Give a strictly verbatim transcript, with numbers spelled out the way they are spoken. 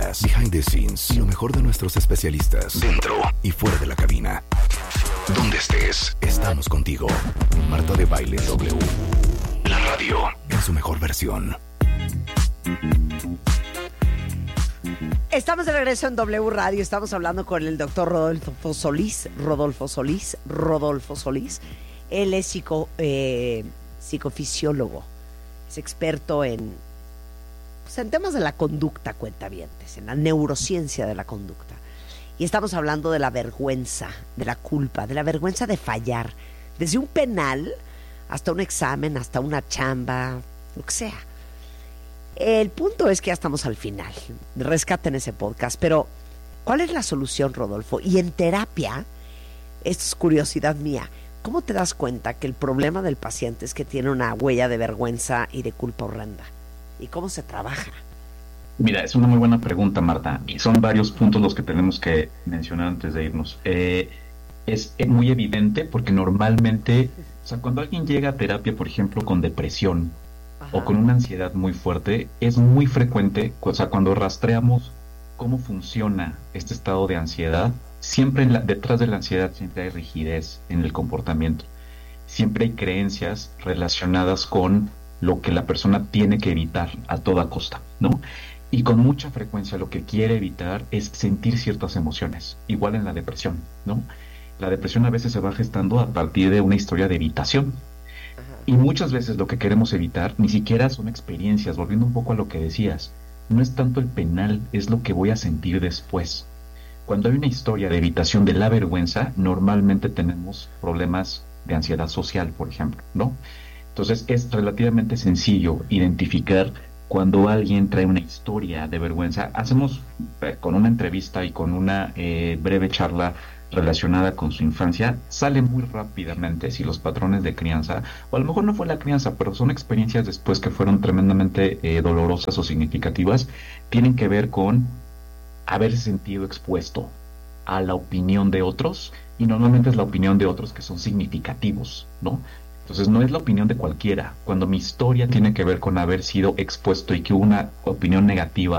entrevistas, behind the scenes y lo mejor de nuestros especialistas, dentro y fuera de la cabina. Donde estés, estamos contigo. Marta de Baile W. La radio en su mejor versión. Estamos de regreso en W Radio. Estamos hablando con el doctor Rodolfo Solís. Rodolfo Solís. Rodolfo Solís. Él es psico, eh, psicofisiólogo. Es experto en, pues, en temas de la conducta, cuentavientes, en la neurociencia de la conducta. Y estamos hablando de la vergüenza, de la culpa, de la vergüenza de fallar. Desde un penal hasta un examen, hasta una chamba, lo que sea. El punto es que ya estamos al final. Rescaten ese podcast. Pero, ¿cuál es la solución, Rodolfo? Y en terapia, esto es curiosidad mía, ¿cómo te das cuenta que el problema del paciente es que tiene una huella de vergüenza y de culpa horrenda? ¿Y cómo se trabaja? Mira, es una muy buena pregunta, Marta, y son varios puntos los que tenemos que mencionar antes de irnos. Eh, es muy evidente porque normalmente, o sea, cuando alguien llega a terapia, por ejemplo, con depresión, ajá, o con una ansiedad muy fuerte, es muy frecuente, o sea, cuando rastreamos cómo funciona este estado de ansiedad, siempre en la, detrás de la ansiedad siempre hay rigidez en el comportamiento, siempre hay creencias relacionadas con lo que la persona tiene que evitar a toda costa, ¿no? Y con mucha frecuencia lo que quiere evitar es sentir ciertas emociones, igual en la depresión, ¿no? La depresión a veces se va gestando a partir de una historia de evitación. Y muchas veces lo que queremos evitar ni siquiera son experiencias, volviendo un poco a lo que decías, no es tanto el penal, es lo que voy a sentir después. Cuando hay una historia de evitación de la vergüenza, normalmente tenemos problemas de ansiedad social, por ejemplo, ¿no? Entonces es relativamente sencillo identificar cuando alguien trae una historia de vergüenza. Hacemos eh, con una entrevista y con una eh, breve charla relacionada con su infancia, sale muy rápidamente si los patrones de crianza, o a lo mejor no fue la crianza, pero son experiencias después que fueron tremendamente eh, dolorosas o significativas, tienen que ver con haberse sentido expuesto a la opinión de otros, y normalmente es la opinión de otros que son significativos, ¿no? Entonces no es la opinión de cualquiera. Cuando mi historia tiene que ver con haber sido expuesto y que hubo una opinión negativa